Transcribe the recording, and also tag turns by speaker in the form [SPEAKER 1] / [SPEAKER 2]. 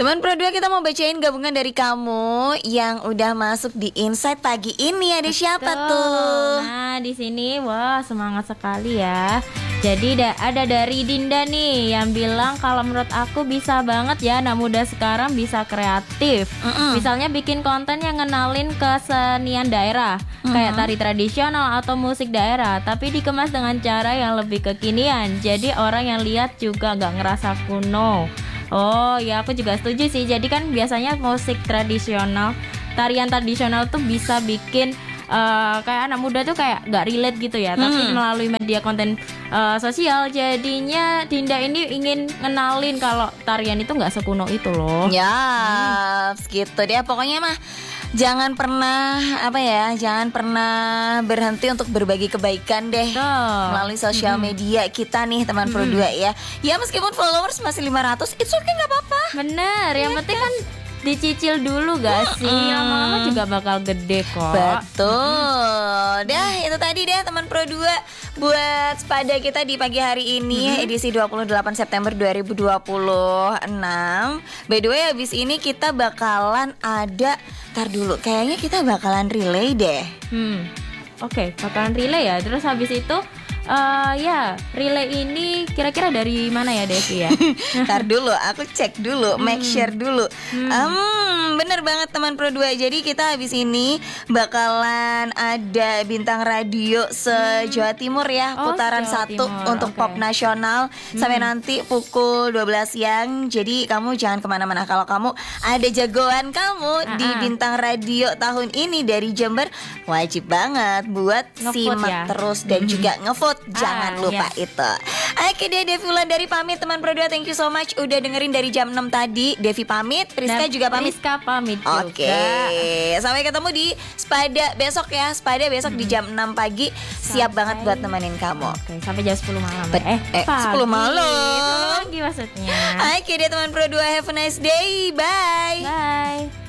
[SPEAKER 1] Teman Pro 2, kita mau bacain gabungan dari kamu yang udah masuk di Insight pagi ini. Ada siapa tuh?
[SPEAKER 2] Nah, di sini wah semangat sekali ya. Jadi ada dari Dinda nih yang bilang kalau menurut aku bisa banget ya anak muda sekarang bisa kreatif. Misalnya bikin konten yang ngenalin kesenian daerah kayak tari tradisional atau musik daerah, tapi dikemas dengan cara yang lebih kekinian. Jadi orang yang lihat juga nggak ngerasa kuno. Oh ya, aku juga setuju sih. Jadi kan biasanya musik tradisional, tarian tradisional tuh bisa bikin kayak anak muda tuh kayak gak relate gitu ya. Tapi melalui media konten sosial, jadinya Dinda ini ingin ngenalin kalau tarian itu gak sekuno itu loh.
[SPEAKER 1] Ya, gitu deh. Pokoknya mah jangan pernah jangan pernah berhenti untuk berbagi kebaikan deh melalui sosial media kita nih teman Pro 2 ya. Ya meskipun followers masih 500, it's okay, nggak apa-apa.
[SPEAKER 2] Bener, yang penting kan dicicil dulu gak sih? Lama-lama juga bakal gede kok.
[SPEAKER 1] Betul. Dah itu tadi deh teman Pro 2 buat Sepada kita di pagi hari ini, edisi 28 September 2026. By the way, habis ini kita bakalan ada, ntar dulu, kayaknya kita bakalan relay deh.
[SPEAKER 2] Oke, bakalan relay ya. Terus habis itu ya, relay ini kira-kira dari mana ya Devi ya?
[SPEAKER 1] Ntar dulu, aku cek dulu, make sure dulu. Bener banget teman Pro 2. Jadi kita habis ini bakalan ada bintang radio se-Jawa Timur ya, putaran 1 untuk pop nasional sampai nanti pukul 12 siang. Jadi kamu jangan kemana-mana. Kalau kamu ada jagoan kamu di bintang radio tahun ini dari Jember, wajib banget buat simak terus dan juga ngevote. Jangan lupa itu. Oke deh, Devi Wulandari pamit teman Pro 2. Thank you so much udah dengerin dari jam 6 tadi. Devi pamit, Priska juga pamit.
[SPEAKER 2] Priska pamit juga.
[SPEAKER 1] Oke, sampai ketemu di Sepada besok ya. Sepada besok di jam 6 pagi. Siap banget buat nemenin kamu.
[SPEAKER 2] Oke, sampai jam 10 malam.
[SPEAKER 1] 10 malam.
[SPEAKER 2] Pagi maksudnya.
[SPEAKER 1] Oke deh teman Pro 2, have a nice day. Bye.
[SPEAKER 2] Bye.